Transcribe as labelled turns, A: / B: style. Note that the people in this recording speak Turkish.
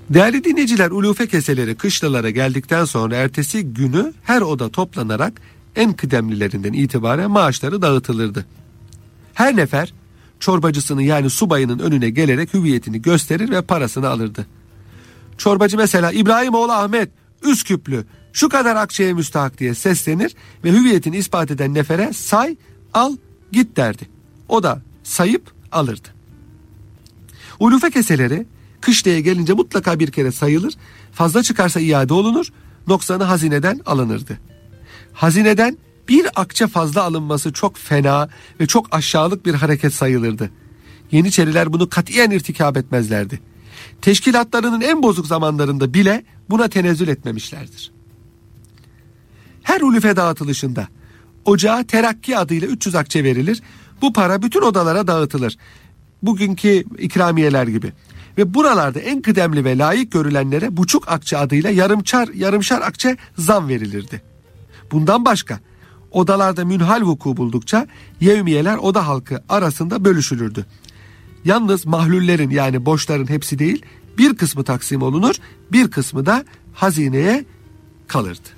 A: Değerli dinleyiciler, ulufe keseleri kışlalara geldikten sonra ertesi günü her oda toplanarak en kıdemlilerinden itibaren maaşları dağıtılırdı. Her nefer çorbacısının yani subayının önüne gelerek hüviyetini gösterir ve parasını alırdı. Çorbacı mesela İbrahimoğlu Ahmet Üsküplü şu kadar akçeye müstahak diye seslenir ve hüviyetini ispat eden nefere say, al, git derdi. O da sayıp alırdı. Ulufe keseleri kışlaya gelince mutlaka bir kere sayılır, fazla çıkarsa iade olunur, noksanı hazineden alınırdı. Hazineden bir akçe fazla alınması çok fena ve çok aşağılık bir hareket sayılırdı. Yeniçeriler bunu katiyen irtikab etmezlerdi. Teşkilatlarının en bozuk zamanlarında bile buna tenezzül etmemişlerdir. Her ulufe dağıtılışında ocağa terakki adıyla 300 akçe verilir. Bu para bütün odalara dağıtılır. Bugünkü ikramiyeler gibi. Ve buralarda en kıdemli ve layık görülenlere buçuk akçe adıyla yarımşar akçe zam verilirdi. Bundan başka odalarda münhal vuku buldukça yevmiyeler oda halkı arasında bölüşülürdü. Yalnız mahlullerin yani boşların hepsi değil, bir kısmı taksim olunur, bir kısmı da hazineye kalırdı.